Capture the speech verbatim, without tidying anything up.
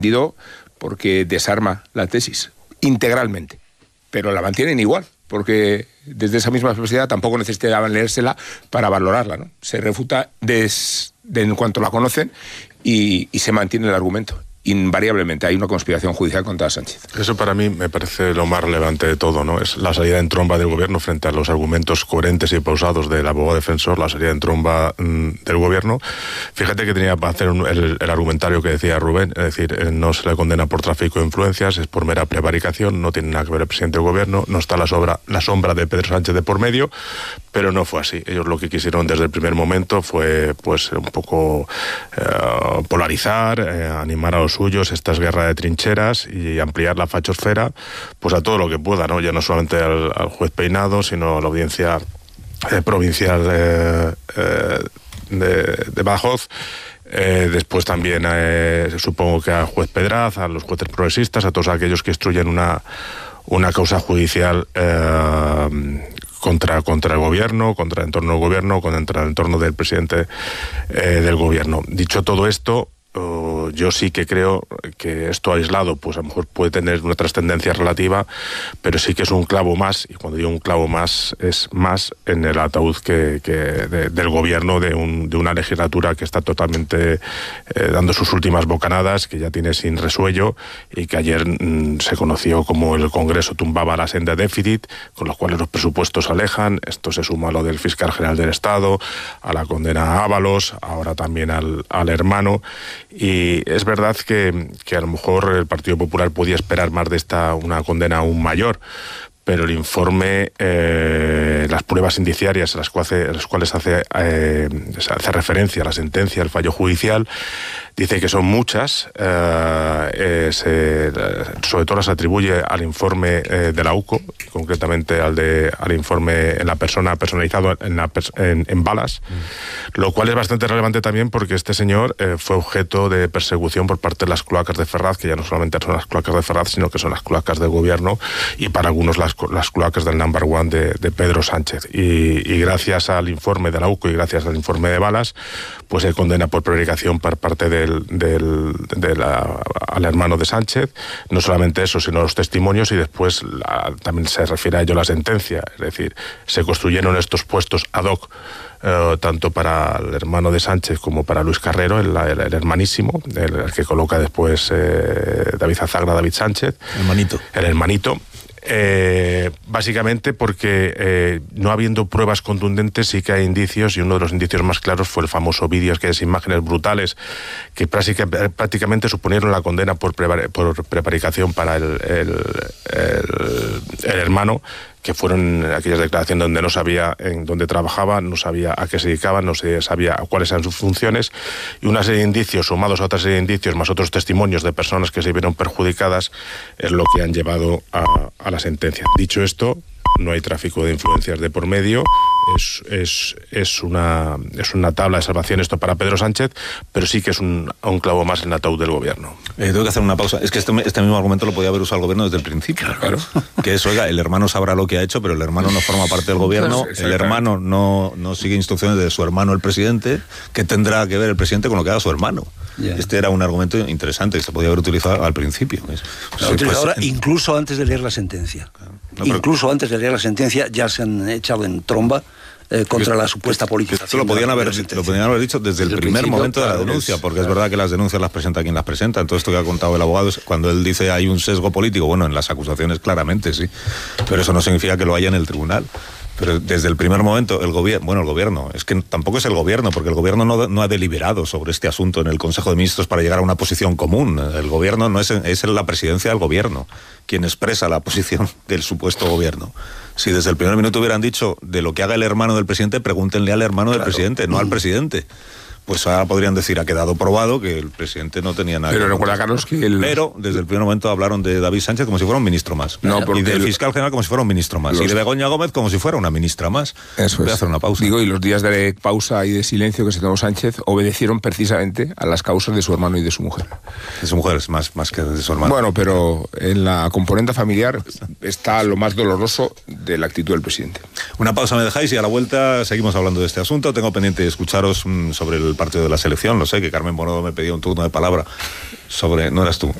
porque desarma la tesis integralmente, pero la mantienen igual, porque desde esa misma perspectiva tampoco necesitaban leérsela para valorarla, ¿no? Se refuta des, de, en cuanto la conocen y, y se mantiene el argumento. Invariablemente hay una conspiración judicial contra Sánchez. Eso para mí me parece lo más relevante de todo, ¿no? Es la salida en tromba del gobierno frente a los argumentos coherentes y pausados del abogado defensor, la salida en tromba mmm, del gobierno. Fíjate que tenía para hacer un, el, el argumentario que decía Rubén, es decir, eh, no se le condena por tráfico de influencias, es por mera prevaricación, no tiene nada que ver el presidente del gobierno, no está la, sobra, la sombra de Pedro Sánchez de por medio, pero no fue así. Ellos lo que quisieron desde el primer momento fue pues un poco eh, polarizar, eh, animar a los suyos, esta es guerra de trincheras, y ampliar la fachosfera pues a todo lo que pueda, ¿no? Ya no solamente al, al juez Peinado, sino a la audiencia eh, provincial de, eh, de, de Badajoz. Eh, después también eh, supongo que al juez Pedraz, a los jueces progresistas, a todos aquellos que instruyen una, una causa judicial eh, contra, contra el gobierno, contra el entorno del gobierno, contra el entorno del presidente eh, del gobierno. Dicho todo esto, Uh, yo sí que creo que esto aislado pues a lo mejor puede tener una trascendencia relativa, pero sí que es un clavo más, y cuando digo un clavo más es más en el ataúd que, que de, del gobierno de, un, de una legislatura que está totalmente eh, dando sus últimas bocanadas, que ya tiene sin resuello, y que ayer mm, se conoció como el Congreso tumbaba la senda de déficit, con los cuales los presupuestos se alejan. Esto se suma a lo del fiscal general del Estado, a la condena a Ábalos, ahora también al, al hermano. Y es verdad que, que a lo mejor el Partido Popular podía esperar más de esta, una condena aún mayor, pero el informe, eh, las pruebas indiciarias a las cuales, a las cuales hace, eh, hace referencia a la sentencia, al fallo judicial, dice que son muchas, eh, eh, se, sobre todo las atribuye al informe eh, de la U C O, y concretamente al, de, al informe en la persona personalizado en, la, en, en Balas, mm. lo cual es bastante relevante también porque este señor eh, fue objeto de persecución por parte de las cloacas de Ferraz, que ya no solamente son las cloacas de Ferraz, sino que son las cloacas del gobierno, y para algunos las, las cloacas del number one de, de Pedro Sánchez. Y, y gracias al informe de la U C O y gracias al informe de Balas, pues se condena por prevaricación por parte del, del, de la, al hermano de Sánchez. No solamente eso, sino los testimonios, y después la, también se refiere a ello la sentencia. Es decir, se construyeron estos puestos ad hoc, eh, tanto para el hermano de Sánchez como para Luis Carrero, el, el, el hermanísimo, el, el que coloca después eh, David Azagra, David Sánchez. Hermanito. El hermanito. Eh, básicamente porque eh, no habiendo pruebas contundentes sí que hay indicios, y uno de los indicios más claros fue el famoso vídeo, que es imágenes brutales que prácticamente suponieron la condena por, pre por prevaricación para el, el, el, el hermano, que fueron aquellas declaraciones donde no sabía en dónde trabajaba, no sabía a qué se dedicaba, no sabía cuáles eran sus funciones, y una serie de indicios sumados a otra serie de indicios más otros testimonios de personas que se vieron perjudicadas es lo que han llevado a, a la sentencia. Dicho esto, no hay tráfico de influencias de por medio, es, es, es, una, es una tabla de salvación esto para Pedro Sánchez, pero sí que es un, un clavo más en el ataúd del gobierno. Eh, tengo que hacer una pausa. Es que este, este mismo argumento lo podía haber usado el gobierno desde el principio. Claro. Que es, oiga, el hermano sabrá lo que ha hecho, pero el hermano no forma parte del gobierno, el hermano no, no sigue instrucciones de su hermano el presidente. ¿Qué tendrá que ver el presidente con lo que haga su hermano? Yeah. Este era un argumento interesante que se podía haber utilizado al principio. Es, sí, pues, ahora, en... incluso antes de leer la sentencia. No, pero... Incluso antes de leer la sentencia ya se han echado en tromba eh, contra la supuesta politización. Esto lo podían, haber, lo podían haber dicho desde, desde el primer momento de la denuncia, porque claro, es verdad que las denuncias las presenta quien las presenta. En todo esto que ha contado el abogado, cuando él dice hay un sesgo político, bueno, en las acusaciones claramente sí, pero eso no significa que lo haya en el tribunal. Pero desde el primer momento, el gobierno, bueno, el gobierno, es que tampoco es el gobierno, porque el gobierno no, no ha deliberado sobre este asunto en el Consejo de Ministros para llegar a una posición común. El gobierno no es, es la presidencia del gobierno quien expresa la posición del supuesto gobierno. Si desde el primer minuto hubieran dicho de lo que haga el hermano del presidente, pregúntenle al hermano claro. del presidente, no al presidente. Pues ahora podrían decir, ha quedado probado que el presidente no tenía nada. Pero recuerda, Carlos, que el... Pero desde el primer momento hablaron de David Sánchez como si fuera un ministro más. No, y del el... fiscal general como si fuera un ministro más. Los... Y de Begoña Gómez como si fuera una ministra más. Eso Voy es. a hacer una pausa. Digo, y los días de pausa y de silencio que se tomó Sánchez obedecieron precisamente a las causas de su hermano y de su mujer. De su mujer es más, más que de su hermano. Bueno, pero en la componente familiar está lo más doloroso de la actitud del presidente. Una pausa me dejáis y a la vuelta seguimos hablando de este asunto. Tengo pendiente de escucharos mmm, sobre el partido de la selección. Lo sé, que Carmen Bonodo me pedía un turno de palabra sobre... No eras tú.